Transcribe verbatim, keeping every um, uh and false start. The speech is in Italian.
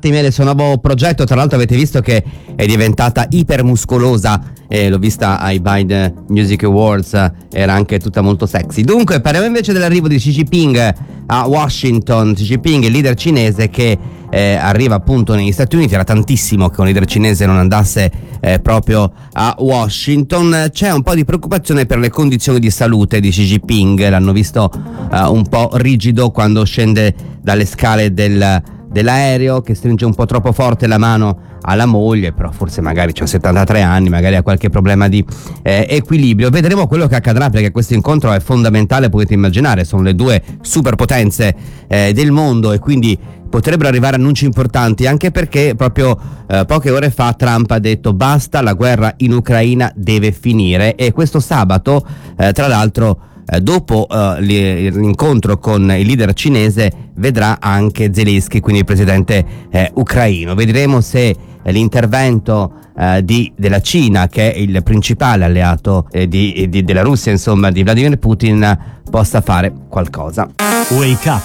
latte e miele, il suo nuovo progetto. Tra l'altro avete visto che è diventata ipermuscolosa, eh, l'ho vista ai Biden Music Awards, era anche tutta molto sexy. Dunque parliamo invece dell'arrivo di Xi Jinping a Washington. Xi Jinping, il leader cinese che eh, arriva appunto negli Stati Uniti. Era tantissimo che un leader cinese non andasse eh, proprio a Washington. C'è un po' di preoccupazione per le condizioni di salute di Xi Jinping, l'hanno visto eh, un po' rigido quando scende dalle scale del, dell'aereo, che stringe un po' troppo forte la mano alla moglie, però forse magari c'ha settantatré anni, magari ha qualche problema di eh, equilibrio. Vedremo quello che accadrà, perché questo incontro è fondamentale, potete immaginare, sono le due superpotenze eh, del mondo e quindi potrebbero arrivare annunci importanti, anche perché proprio eh, poche ore fa Trump ha detto basta, la guerra in Ucraina deve finire. E questo sabato eh, tra l'altro Eh, dopo eh, l'incontro con il leader cinese vedrà anche Zelensky, quindi il presidente eh, ucraino. Vedremo se eh, l'intervento eh, di, della Cina, che è il principale alleato eh, di, di, della Russia, insomma di Vladimir Putin, possa fare qualcosa. Wake Up